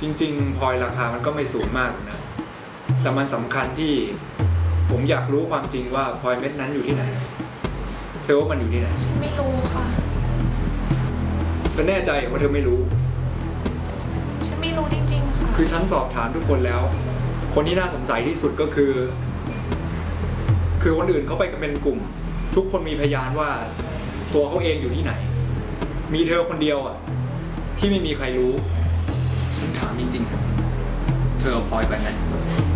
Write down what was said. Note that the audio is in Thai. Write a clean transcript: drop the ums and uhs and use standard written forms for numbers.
จริงๆพลอยราคามันก็ไม่สูงมากนะแต่มันสำคัญที่ผมอยากรู้ความจริงว่าพลอยเม็ดนั้นอยู่ที่ไหนเธอว่ามันอยู่ที่ไหนฉันไม่รู้ค่ะเธอแน่ใจว่าเธอไม่รู้ฉันไม่รู้จริงๆค่ะคือฉันสอบถามทุกคนแล้วคนที่น่าสงสัยที่สุดก็คือคนอื่นเขาไปกันเป็นกลุ่มทุกคนมีพยานว่าตัวเขาเองอยู่ที่ไหนมีเธอคนเดียวอ่ะที่ไม่มีใครรู้ฉันถามจริงๆเธอเอาพลอยไปไหม